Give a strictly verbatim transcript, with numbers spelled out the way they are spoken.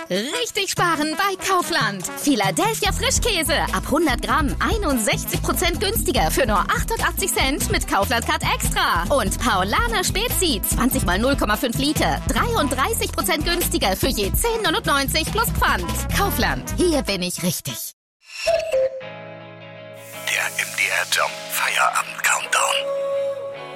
Richtig sparen bei Kaufland. Philadelphia Frischkäse ab hundert Gramm einundsechzig Prozent günstiger für nur achtundachtzig Cent mit Kaufland Card Extra. Und Paulaner Spezi zwanzig mal null Komma fünf Liter dreiunddreißig Prozent günstiger für je zehn neunundneunzig plus Pfand. Kaufland, hier bin ich richtig. Der M D R Jump Feierabend.